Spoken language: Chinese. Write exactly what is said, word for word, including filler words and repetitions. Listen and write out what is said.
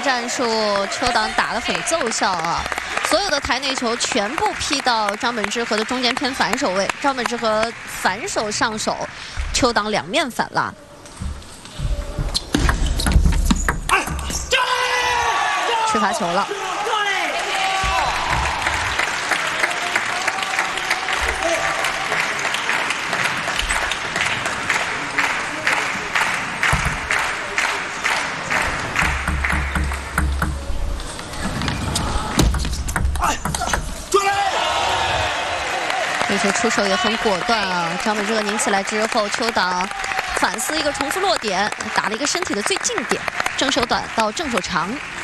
战术，邱党打得很奏效啊！所有的台内球全部劈到张本智和的中间偏反手位，张本智和反手上手，邱党两面反拉。 去罚球了。这球出手也很果断啊！张本智和拧起来之后，邱党反思一个重复落点，打了一个身体的最近点，正手短到正手长。